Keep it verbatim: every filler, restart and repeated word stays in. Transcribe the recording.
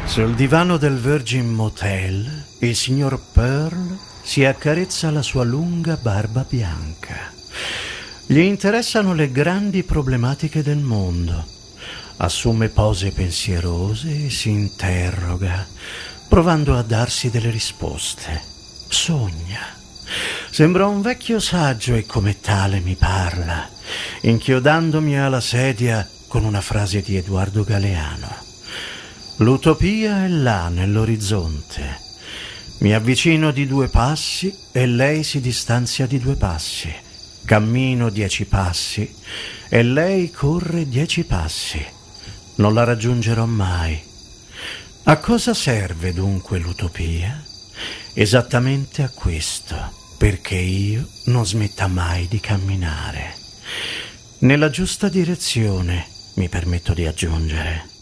Sul divano del Virgin Motel, il signor Pearl si accarezza la sua lunga barba bianca. Gli interessano le grandi problematiche del mondo. Assume pose pensierose e si interroga, provando a darsi delle risposte. Sogna. Sembra un vecchio saggio e come tale mi parla, inchiodandomi alla sedia con una frase di Edoardo Galeano. L'utopia è là nell'orizzonte. Mi avvicino di due passi e lei si distanzia di due passi. Cammino dieci passi e lei corre dieci passi. Non la raggiungerò mai. A cosa serve dunque l'utopia? Esattamente a questo, perché io non smetta mai di camminare. Nella giusta direzione, mi permetto di aggiungere.